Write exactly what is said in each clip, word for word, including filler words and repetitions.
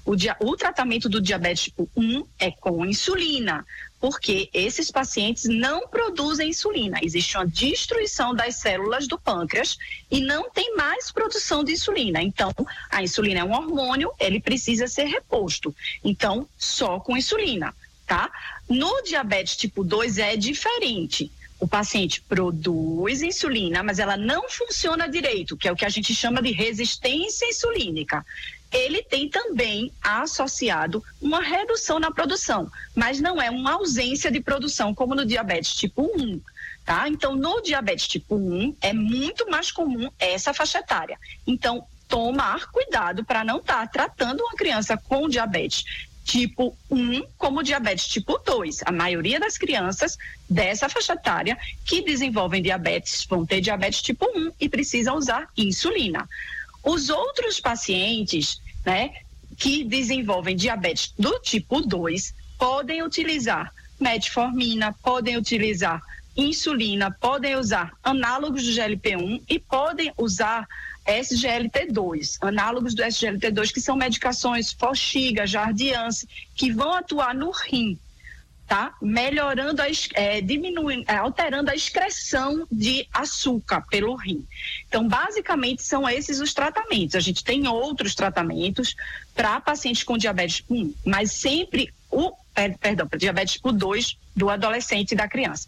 o, dia, o tratamento do diabetes tipo um é com insulina, porque esses pacientes não produzem insulina. Existe uma destruição das células do pâncreas e não tem mais produção de insulina. Então, a insulina é um hormônio, ele precisa ser reposto. Então, só com insulina, tá? No diabetes tipo dois é diferente. O paciente produz insulina, mas ela não funciona direito, que é o que a gente chama de resistência insulínica. Ele tem também associado uma redução na produção, mas não é uma ausência de produção, como no diabetes tipo um, tá? Então, no diabetes tipo um, é muito mais comum essa faixa etária. Então, tomar cuidado para não estar tá tratando uma criança com diabetes tipo um como diabetes tipo dois. A maioria das crianças dessa faixa etária que desenvolvem diabetes vão ter diabetes tipo um e precisam usar insulina. Os outros pacientes, né, que desenvolvem diabetes do tipo dois podem utilizar metformina, podem utilizar insulina, podem usar análogos do G L P um e podem usar S G L T dois, análogos do S G L T dois, que são medicações Forxiga, Jardiance, que vão atuar no rim, tá? Melhorando, a, é, diminuindo, é, alterando a excreção de açúcar pelo rim. Então, basicamente, são esses os tratamentos. A gente tem outros tratamentos para pacientes com diabetes tipo um, mas sempre o, é, perdão, para diabetes tipo dois do adolescente e da criança.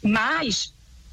Mas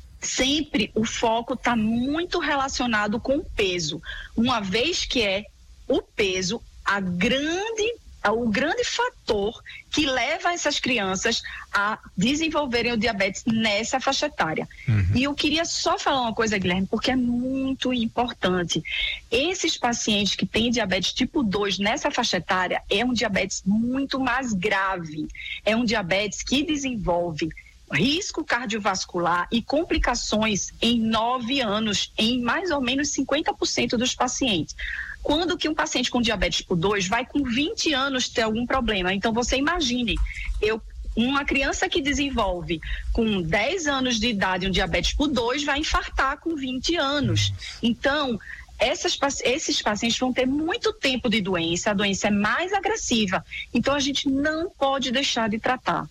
sempre o foco está muito relacionado com o peso, uma vez que é o peso a grande, o grande fator que leva essas crianças a desenvolverem o diabetes nessa faixa etária. Uhum. E eu queria só falar uma coisa, Guilherme, porque é muito importante. Esses pacientes que têm diabetes tipo dois nessa faixa etária é um diabetes muito mais grave, é um diabetes que desenvolve risco cardiovascular e complicações em nove anos, em mais ou menos cinquenta por cento dos pacientes. Quando que um paciente com diabetes tipo dois vai com vinte anos ter algum problema? Então, você imagine, eu, uma criança que desenvolve com dez anos de idade um diabetes tipo dois vai infartar com vinte anos. Então, essas, esses pacientes vão ter muito tempo de doença, a doença é mais agressiva. Então, a gente não pode deixar de tratar.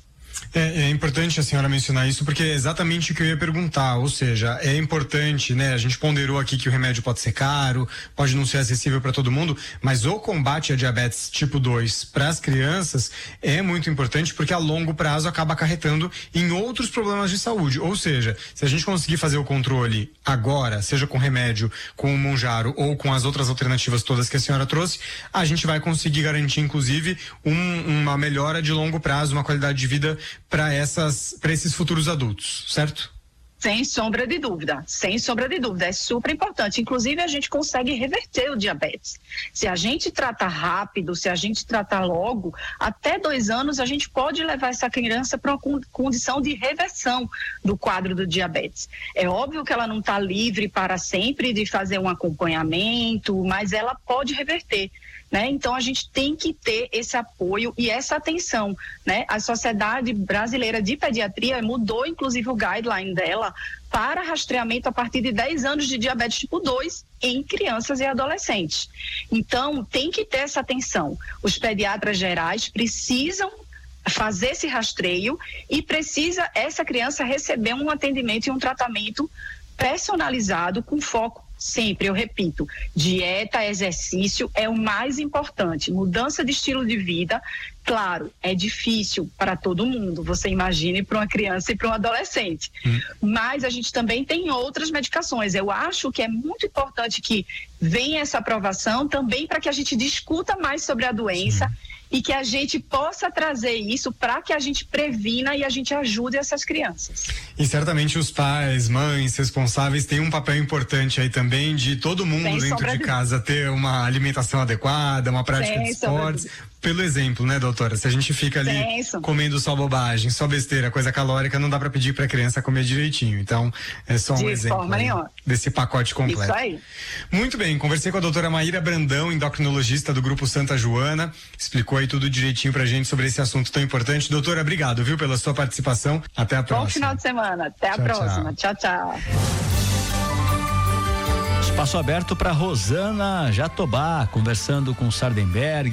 É, é importante a senhora mencionar isso, porque é exatamente o que eu ia perguntar, ou seja, é importante, né, a gente ponderou aqui que o remédio pode ser caro, pode não ser acessível para todo mundo, mas o combate a diabetes tipo dois para as crianças é muito importante, porque a longo prazo acaba acarretando em outros problemas de saúde, ou seja, se a gente conseguir fazer o controle agora, seja com remédio, com o Mounjaro ou com as outras alternativas todas que a senhora trouxe, a gente vai conseguir garantir, inclusive, um, uma melhora de longo prazo, uma qualidade de vida para essas, para esses futuros adultos, certo? Sem sombra de dúvida, sem sombra de dúvida, é super importante. Inclusive, a gente consegue reverter o diabetes. Se a gente trata rápido, se a gente tratar logo, até dois anos a gente pode levar essa criança para uma condição de reversão do quadro do diabetes. É óbvio que ela não está livre para sempre de fazer um acompanhamento, mas ela pode reverter. Né? Então, a gente tem que ter esse apoio e essa atenção, né? A Sociedade Brasileira de Pediatria mudou, inclusive, o guideline dela para rastreamento a partir de dez anos de diabetes tipo dois em crianças e adolescentes. Então, tem que ter essa atenção. Os pediatras gerais precisam fazer esse rastreio e precisa essa criança receber um atendimento e um tratamento personalizado com foco. Sempre, eu repito, dieta, exercício é o mais importante. Mudança de estilo de vida, claro, é difícil para todo mundo. Você imagine para uma criança e para um adolescente. Hum. Mas a gente também tem outras medicações. Eu acho que é muito importante que venha essa aprovação também para que a gente discuta mais sobre a doença. Sim. E que a gente possa trazer isso para que a gente previna e a gente ajude essas crianças. E certamente os pais, mães, responsáveis têm um papel importante aí também de todo mundo Sem dentro de casa ter uma alimentação adequada, uma prática Sem de esportes. Pelo exemplo, né, doutora? Se a gente fica ali Sem comendo só bobagem, só besteira, coisa calórica, não dá para pedir para a criança comer direitinho. Então, é só um de exemplo aí, desse pacote completo. Isso aí. Muito bem, conversei com a doutora Maíra Brandão, endocrinologista do Grupo Santa Joana, explicou aí tudo direitinho pra gente sobre esse assunto tão importante. Doutora, obrigado, viu, pela sua participação. Até a próxima. Bom final de semana. Até a tchau, próxima. Tchau, tchau. tchau. Espaço aberto para Rosana Jatobá, conversando com Sardenberg.